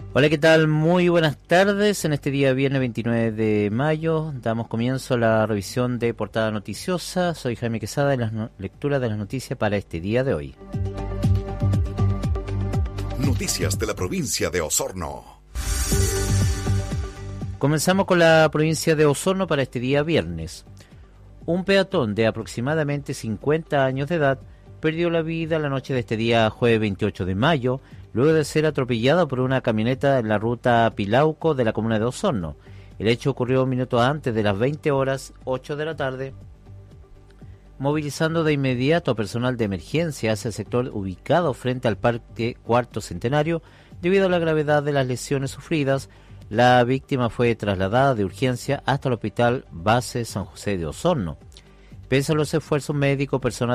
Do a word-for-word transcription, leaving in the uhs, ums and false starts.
Hola, ¿qué tal? Muy buenas tardes. En este día viernes veintinueve de mayo damos comienzo a la revisión de Portada Noticiosa. Soy Jaime Quesada en las no- lecturas de las noticias para este día de hoy. Noticias de la provincia de Osorno. Comenzamos con la provincia de Osorno para este día viernes. Un peatón de aproximadamente cincuenta años de edad perdió la vida la noche de este día jueves veintiocho de mayo, luego de ser atropellado por una camioneta en la ruta Pilauco de la comuna de Osorno. El hecho ocurrió minutos antes de las veinte horas ocho de la tarde, movilizando de inmediato a personal de emergencia hacia el sector ubicado frente al Parque Cuarto Centenario. Debido a la gravedad de las lesiones sufridas, la víctima fue trasladada de urgencia hasta el Hospital Base San José de Osorno. Pese a los esfuerzos médicos, personal